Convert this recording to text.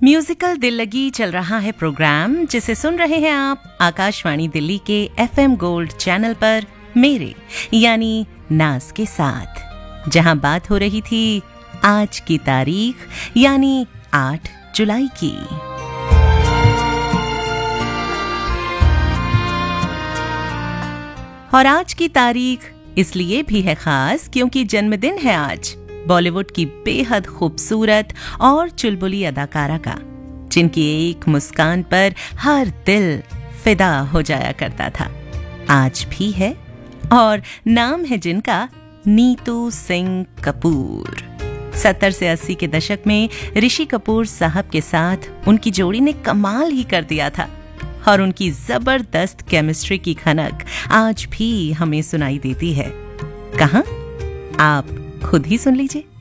Musical दिल लगी चल रहा है प्रोग्राम, जिसे सुन रहे हैं आप आकाशवाणी दिल्ली के FM गोल्ड चैनल पर मेरे यानी नाज के साथ, जहां बात हो रही थी आज की तारीख यानी 8 जुलाई की। और आज की तारीख इसलिए भी है खास क्योंकि जन्मदिन है आज बॉलीवुड की बेहद खूबसूरत और चुलबुली अदाकारा का, जिनकी एक मुस्कान पर हर दिल फिदा हो जाया करता था। आज भी है और नाम है जिनका नीतू सिंह कपूर। 70 से 80 के दशक में ऋषि कपूर साहब के साथ उनकी जोड़ी ने कमाल ही कर दिया था और उनकी जबरदस्त केमिस्ट्री की खनक आज भी हमें सुनाई देती है। कहां? आप खुद ही सुन लीजिए।